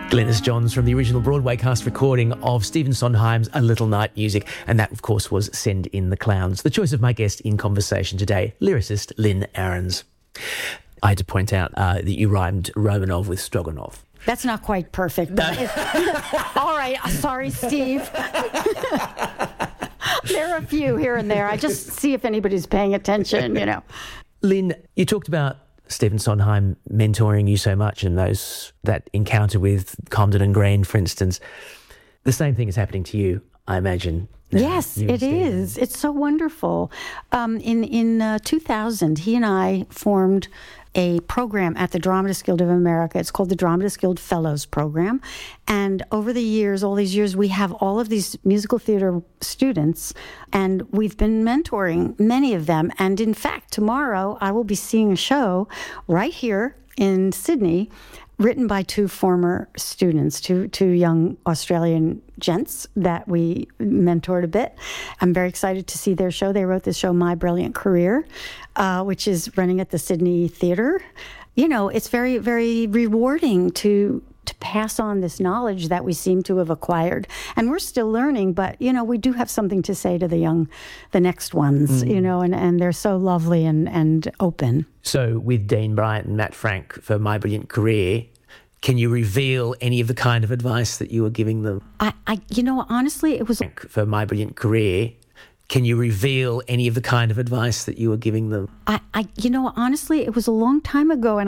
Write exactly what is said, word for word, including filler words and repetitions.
Glynis Johns from the original Broadway cast recording of Stephen Sondheim's A Little Night Music, and that, of course, was Send in the Clowns. The choice of my guest in conversation today, lyricist Lynn Ahrens. I had to point out uh, that you rhymed Romanov with Stroganov. That's not quite perfect. But all right, sorry, Steve. There are a few here and there. I just see if anybody's paying attention, you know. Lynn, you talked about Stephen Sondheim mentoring you so much, and those that encounter with Comden and Green, for instance. The same thing is happening to you, I imagine. Now, yes, it is. It's so wonderful. Um, in in uh, two thousand, he and I formed a program at the Dramatists Guild of America. It's called the Dramatists Guild Fellows Program. And over the years, all these years, we have all of these musical theater students, and we've been mentoring many of them. And in fact, tomorrow I will be seeing a show right here in Sydney, written by two former students, two two young Australian gents that we mentored a bit. I'm very excited to see their show. They wrote this show, My Brilliant Career, uh, which is running at the Sydney Theatre. You know, it's very, very rewarding to to pass on this knowledge that we seem to have acquired. And we're still learning, but, you know, we do have something to say to the young, the next ones, mm. you know, and, and they're so lovely and, and open. So with Dean Bryant and Matt Frank for My Brilliant Career, can you reveal any of the kind of advice that you were giving them? I, I you know, honestly, it was... For My Brilliant Career, can you reveal any of the kind of advice that you were giving them? I, I you know, honestly, it was a long time ago, and